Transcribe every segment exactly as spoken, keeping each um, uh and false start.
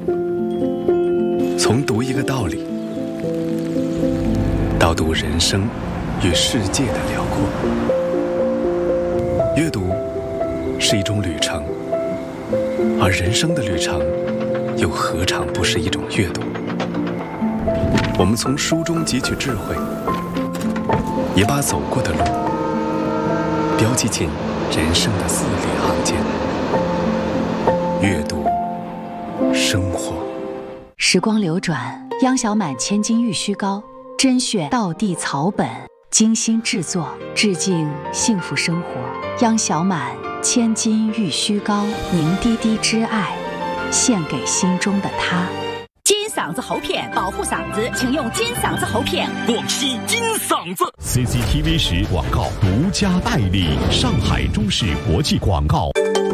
从读一个道理，到读人生与世界的辽阔。阅读是一种旅程，而人生的旅程又何尝不是一种阅读？我们从书中汲取智慧，也把走过的路标记进人生的字里行间。阅读，生活。 时光流转，央小满千金玉虚膏，甄选道地草本，精心制作，致敬幸福生活。央小满千金玉虚膏，凝滴滴之爱，献给心中的他。 金嗓子喉片保护嗓子，请用金嗓子喉片。 广西金嗓子 C C T V 十广告独家代理，上海中视国际广告。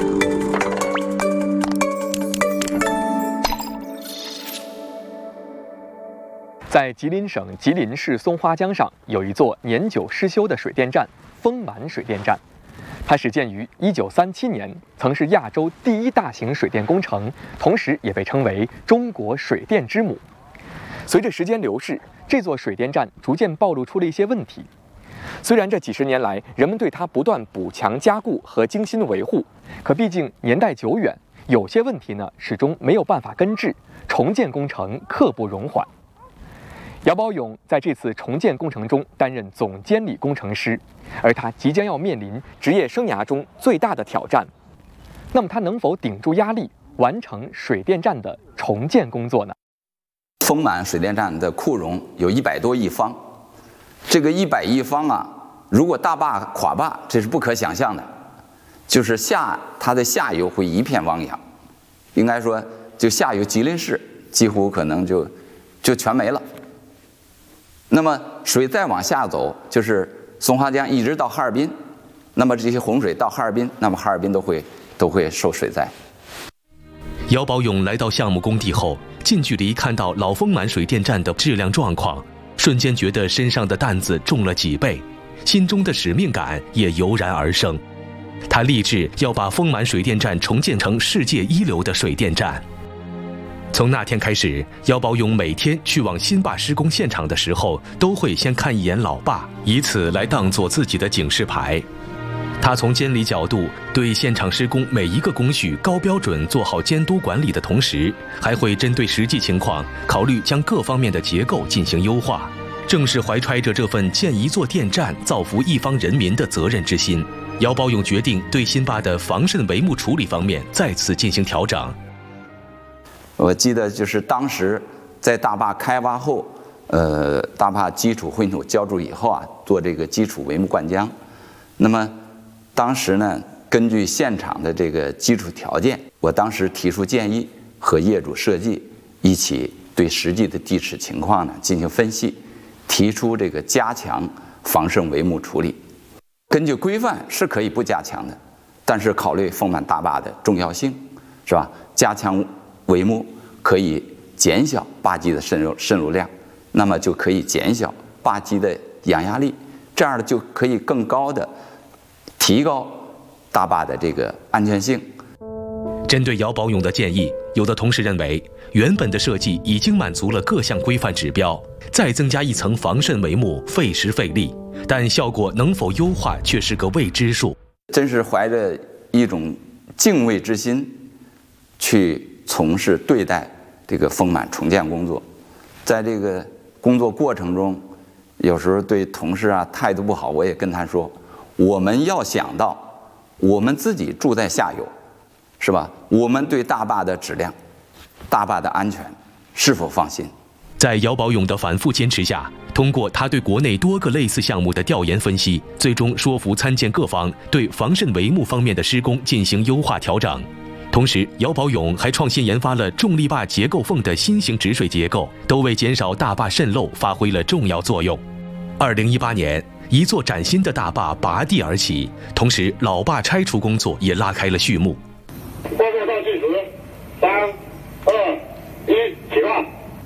在吉林省吉林市松花江上有一座年久失修的水电站——丰满水电站。它始建于一九三七年，曾是亚洲第一大型水电工程，同时也被称为中国水电之母。随着时间流逝，这座水电站逐渐暴露出了一些问题。虽然这几十年来人们对它不断补强加固和精心维护，可毕竟年代久远，有些问题呢始终没有办法根治，重建工程刻不容缓。姚宝勇在这次重建工程中担任总监理工程师，而他即将要面临职业生涯中最大的挑战。那么他能否顶住压力，完成水电站的重建工作呢？ 丰满水电站的库容有一百多亿方，这个一百亿方啊，如果大坝垮坝，这是不可想象的，就是下它的下游会一片汪洋，应该说就下游吉林市几乎可能就就全没了。那么水再往下走，就是松花江一直到哈尔滨，那么这些洪水到哈尔滨，那么哈尔滨都会都会受水灾。 姚宝勇来到项目工地后，近距离看到老丰满水电站的质量状况，瞬间觉得身上的担子重了几倍，心中的使命感也油然而生。他立志要把丰满水电站重建成世界一流的水电站。从那天开始，姚宝勇每天去往新坝施工现场的时候，都会先看一眼老坝，以此来当作自己的警示牌。他从监理角度对现场施工每一个工序高标准做好监督管理的同时，还会针对实际情况考虑将各方面的结构进行优化。正是怀揣着这份建一座电站造福一方人民的责任之心，姚宝勇决定对新坝的防渗帷幕处理方面再次进行调整。 我记得就是当时在大坝开挖后，呃，大坝基础混土浇筑以后啊，做这个基础帷幕灌浆。那么当时呢，根据现场的这个基础条件，我当时提出建议，和业主设计一起对实际的地质情况呢进行分析，提出这个加强防渗帷幕处理。根据规范是可以不加强的，但是考虑丰满大坝的重要性，是吧？加强帷幕可以减小坝基的渗入渗入量，那么就可以减小坝基的氧压力，这样就可以更高的提高大坝的这个安全性。 针对姚宝勇的建议，有的同事认为，原本的设计已经满足了各项规范指标，再增加一层防渗帷幕费时费力，但效果能否优化却是个未知数。 真是怀着一种敬畏之心去从事对待这个丰满重建工作。在这个工作过程中，有时候对同事啊态度不好，我也跟他说，我们要想到我们自己住在下游，是吧？我们对大坝的质量、大坝的安全是否放心？ 在姚宝勇的反复坚持下，通过他对国内多个类似项目的调研分析，最终说服参建各方对防渗帷幕方面的施工进行优化调整。同时，姚宝勇还创新研发了重力坝结构缝的新型止水结构，都为减少大坝渗漏发挥了重要作用。二零一八年，一座崭新的大坝拔地而起，同时老坝拆除工作也拉开了序幕。 工作倒计时，三、二、一，起杠。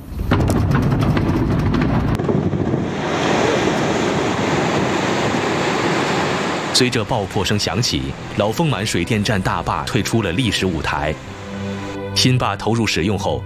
随着爆破声响起，老丰满水电站大坝退出了历史舞台。新坝投入使用后，